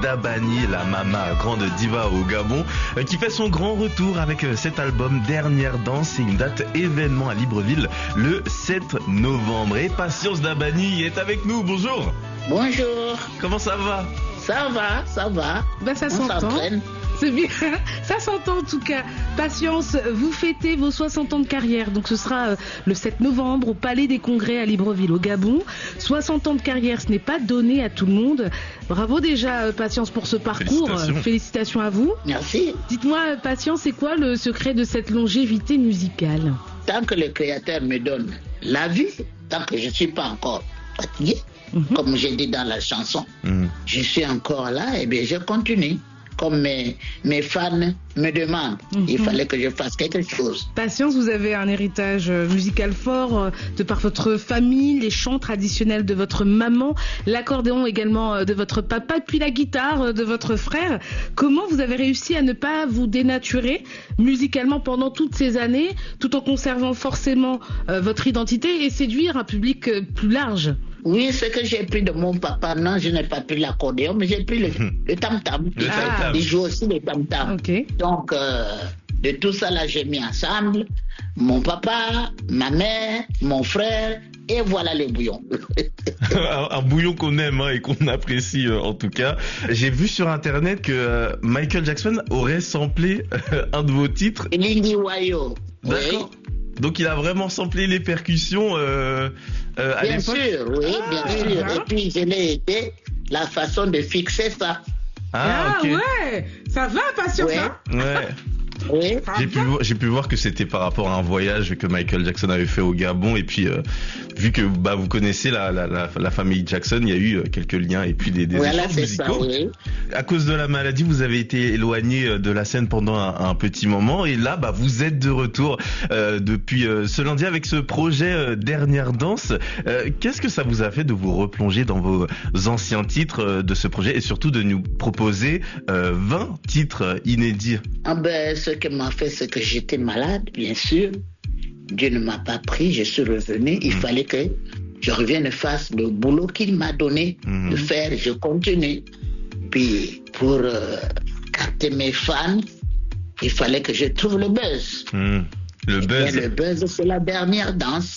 Dabani, la mama grande diva au Gabon, qui fait son grand retour avec cet album Dernière Danse et une date événement à Libreville le 7 novembre. Et Patience Dabani est avec nous, bonjour. Bonjour. Comment ça va? Ça va. Ça s'entend. C'est bien, ça s'entend en tout cas. Patience, vous fêtez vos 60 ans de carrière, donc ce sera le 7 novembre au Palais des Congrès à Libreville au Gabon. 60 ans de carrière, ce n'est pas donné à tout le monde. Bravo déjà Patience pour ce parcours. Félicitations à vous. Merci. Dites-moi Patience, c'est quoi le secret de cette longévité musicale? Tant que le Créateur me donne la vie, tant que je ne suis pas encore fatigué, comme j'ai dit dans la chanson, je suis encore là et bien je continue. Comme mes fans me demandent, il fallait que je fasse quelque chose. Patience, vous avez un héritage musical fort de par votre famille, les chants traditionnels de votre maman, l'accordéon également de votre papa, puis la guitare de votre frère. Comment vous avez réussi à ne pas vous dénaturer musicalement pendant toutes ces années, tout en conservant forcément votre identité et séduire un public plus large? Oui, ce que j'ai pris de mon papa, non, je n'ai pas pris l'accordéon, mais j'ai pris le tam-tam. Il joue aussi le tam-tam. Okay. Donc, de tout ça là, j'ai mis ensemble mon papa, ma mère, mon frère, et voilà le bouillon. Un bouillon qu'on aime et qu'on apprécie en tout cas. J'ai vu sur internet que Michael Jackson aurait samplé un de vos titres. Lindi Wayo. D'accord. Oui. Donc il a vraiment samplé les percussions à l'époque. Bien sûr, oui, bien sûr. Et puis je l'ai aidé la façon de fixer ça. Okay. Ouais, ça va, Patience. Ouais. Oui. J'ai pu voir que c'était par rapport à un voyage que Michael Jackson avait fait au Gabon et puis vu que vous connaissez la famille Jackson, il y a eu quelques liens et puis des échanges musicaux. Ça, oui. À cause de la maladie, vous avez été éloigné de la scène pendant un petit moment et là vous êtes de retour depuis ce lundi avec ce projet Dernière Danse. Qu'est-ce que ça vous a fait de vous replonger dans vos anciens titres de ce projet et surtout de nous proposer 20 titres inédits? Ce qui m'a fait, c'est que j'étais malade, bien sûr. Dieu ne m'a pas pris, je suis revenu. Il fallait que je revienne et fasse le boulot qu'il m'a donné de faire. Je continue. Puis, pour capter mes fans, il fallait que je trouve le buzz. Le buzz, c'est la dernière danse.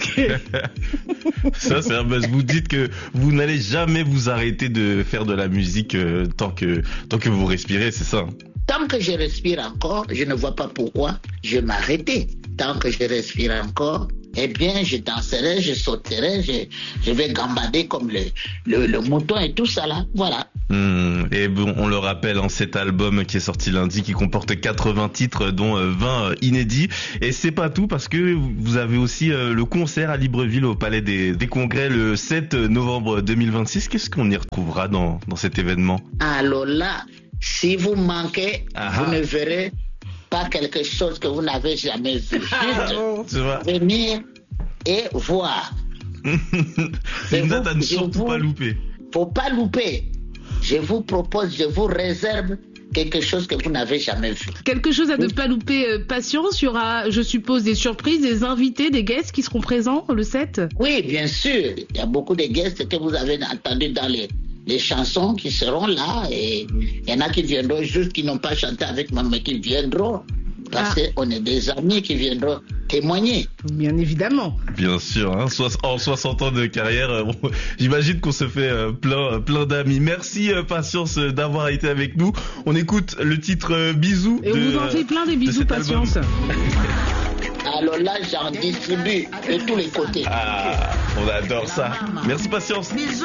Ça, c'est un buzz. Vous dites que vous n'allez jamais vous arrêter de faire de la musique tant que vous respirez, c'est ça? Tant que je respire encore, je ne vois pas pourquoi je m'arrêter. Tant que je respire encore, eh bien, je danserai, je sauterai, je vais gambader comme le mouton et tout ça là. Voilà. Et bon, on le rappelle, cet album qui est sorti lundi, qui comporte 80 titres, dont 20 inédits. Et c'est pas tout, parce que vous avez aussi le concert à Libreville au Palais des Congrès le 7 novembre 2026. Qu'est-ce qu'on y retrouvera dans cet événement? Alors là, si vous manquez, vous ne verrez pas quelque chose que vous n'avez jamais vu. Venir et voir. C'est une date à ne surtout pas louper. Faut pas louper. Je vous propose, je vous réserve quelque chose que vous n'avez jamais vu. Quelque chose à ne pas louper, Patience. Il y aura, je suppose, des surprises, des invités, des guests qui seront présents le 7? Oui, bien sûr. Il y a beaucoup de guests que vous avez entendus dans les chansons qui seront là, et il y en a qui viendront juste, qui n'ont pas chanté avec moi, mais qui viendront, parce qu'on est des amis qui viendront témoigner. Bien évidemment. Bien sûr, en 60 ans de carrière, j'imagine qu'on se fait plein d'amis. Merci Patience d'avoir été avec nous. On écoute le titre Bisous. Et on vous en fait plein des bisous, Patience. Alors là, j'en distribue de tous les côtés. On adore ça. Merci Patience.